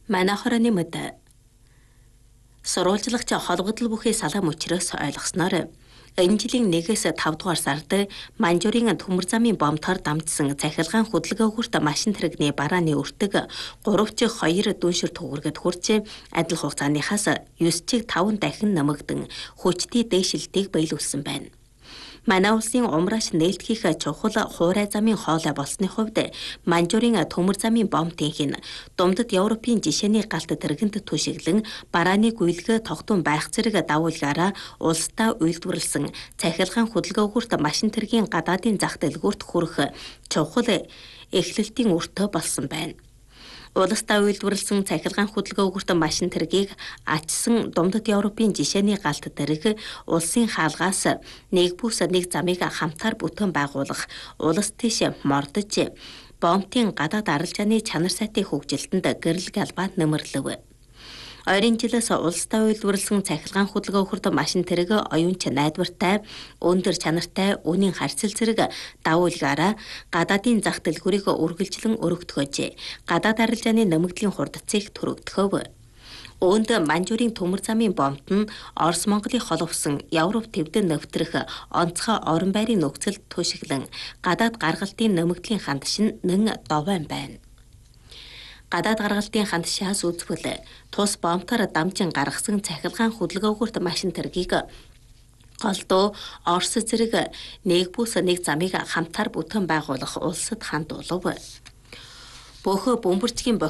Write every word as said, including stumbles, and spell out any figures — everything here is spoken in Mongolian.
Манай хорооны мэд сурвалжлагч холбогдол бүхий салам учраас ойлгосноор энэ жилийн нэгээс тав дугаар сард Манжурийн төмөр замын бомтоор дамжсан цахилгаан хөдөлгөөгүрт машин тэрэгний барааны өртөг гуравч хоёр дүншир төгрөгөд хүрч адил хугацааныхаас девять чиг таван дахин нэмэгдэн хүчтэй дээшилтийг биелүүлсэн байна. Манай улсын умраач нээлтгэх чухал хуурай замын хоолой болсны хувьд Манжурийн төмөр замын бомтынх нь Думдад Европын жишээний галт тэргэнд түшиглэн барааны гүйлгэ тогтун байх зэрэг давуулгаараа улсдаа үйлдвэрлэсэн цахилгаан хөдөлгөөгүрт машин тэргийн гадаадын зах дэлгүүрт хүрэх чухал эхлэлтийн өртөө болсон байна. Улсдаа үйлдвэрлэсэн цахилгаан хөдөлгөөгүрт машин тэргийг ачсан Думдад Европын жишээний галт тэрэг улсын хаалгаас нэг бүс нэг замыг хамтаар бүтээн байгуулах улс тийш мордож бомтын гадаад арилжааны чанар сайтын хөгжилтөнд гэрэл галбаа нэмэрлэв. Ойрын жилээс улсдаа үйлдвэрлэсэн цахилгаан хөдөлгөөгүрт машин тэрэг оюунч найдвартай, өндөр чанартай, үнийн харьцал зэрэг давуулгаараа гадаадын зах дэлгүүрийг үргэлжлэн өргөдгөөж, гадаад арилжааны нэмэгдлийн хурдцыг төрөгдөхөв. Үүнд Манжурийн төмөр замын бомт нь Орос Монголын холовсон Европ төвдөн нэвтрэх онцгой орон байрын нөхцөлд түшиглэн гадаад гаргалтын нэмэгдлийн хандшин нэн довойн байна. Гадаад гаргалтын хандшаас үзвэл тус бомтоор дамжин гаргасан цахилгаан хөдөлгөөгүрт машин тэргийг голдуу Орос зэрэг нэг бүс нэг замыг хамтаар бүтээн байгуулах улсад хандуулав. Бөөхө бөмбөрчгийн